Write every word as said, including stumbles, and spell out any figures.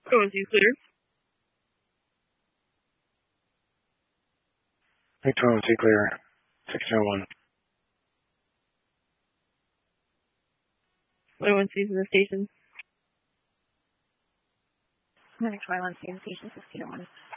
Going to clear. Victor one two clear. six zero one. one one two to the station. Victor one two station six zero one.